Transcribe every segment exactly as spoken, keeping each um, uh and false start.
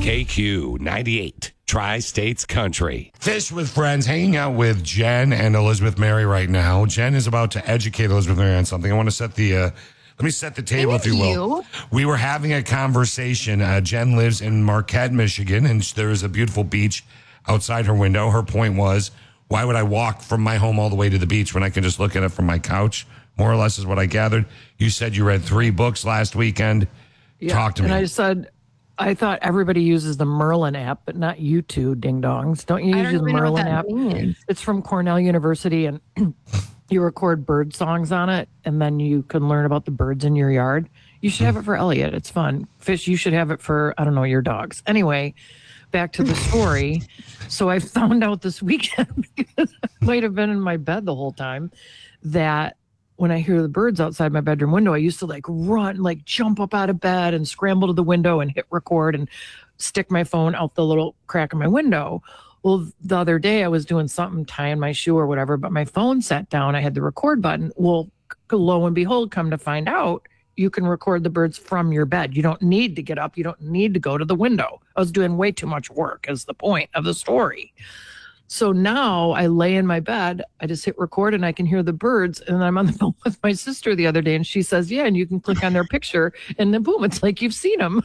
K Q ninety-eight, Tri-States Country. Fish with Friends, hanging out with Jen and Elizabeth Mary right now. Jen is about to educate Elizabeth Mary on something. I want to set the, uh, let me set the table, Thank if you will. you. We were having a conversation. Uh, Jen lives in Marquette, Michigan, and there is a beautiful beach outside her window. Her point was, why would I walk from my home all the way to the beach when I can just look at it from my couch? More or less is what I gathered. You said you read three books last weekend. Yeah, Talk to and me. I said, I thought everybody uses the Merlin app, but not you two, ding dongs. Don't you I use don't the even know what Merlin that app? means. It's from Cornell University, and you record bird songs on it, and then you can learn about the birds in your yard. You should have it for Elliot. It's fun. Fish, you should have it for, I don't know, your dogs. Anyway, back to the story. So I found out this weekend, because I might have been in my bed the whole time, that when I hear the birds outside my bedroom window, I used to like run, like jump up out of bed and scramble to the window and hit record and stick my phone out the little crack of my window. Well, the other day I was doing something, tying my shoe or whatever, but my phone sat down. I had the record button. Well, lo and behold, come to find out, you can record the birds from your bed. You don't need to get up. You don't need to go to the window. I was doing way too much work, is the point of the story. So now I lay in my bed, I just hit record and I can hear the birds. And I'm on the phone with my sister the other day and she says, yeah, and you can click on their picture and then boom, it's like you've seen them.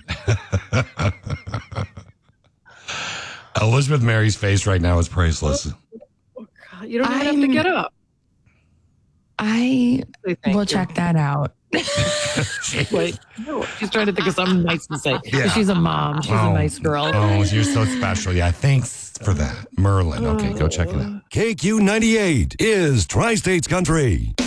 Elizabeth Mary's face right now is priceless. You don't even have to get up. I Say thank will you. check that out. Like, no, she's trying to think of something nice to say. Yeah. She's a mom. She's Oh. a nice girl. Oh, you're so special. Yeah, thanks for that. Merlin. Okay, go check it out. K Q ninety-eight is Tri-States Country.